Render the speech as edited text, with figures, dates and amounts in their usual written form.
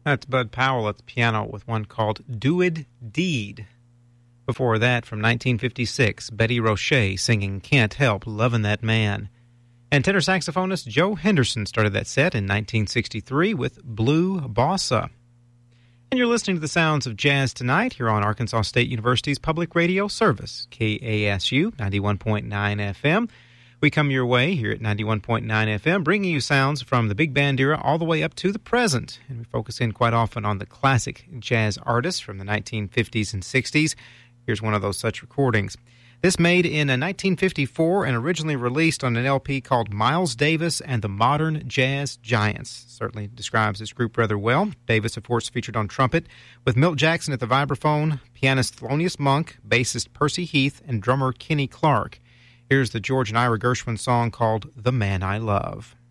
That's Bud Powell at the piano with one called Dood Deed. Before that, from 1956, Betty Roche singing Can't Help Lovin' That Man. And tenor saxophonist Joe Henderson started that set in 1963 with Blue Bossa. And you're listening to the sounds of jazz tonight here on Arkansas State University's public radio service, KASU 91.9 FM. We come your way here at 91.9 FM, bringing you sounds from the big band era all the way up to the present. And we focus in quite often on the classic jazz artists from the 1950s and 60s. Here's one of those such recordings. This made in 1954 and originally released on an LP called Miles Davis and the Modern Jazz Giants. Certainly describes this group rather well. Davis, of course, featured on trumpet, with Milt Jackson at the vibraphone, pianist Thelonious Monk, bassist Percy Heath, and drummer Kenny Clark. Here's the George and Ira Gershwin song called The Man I Love.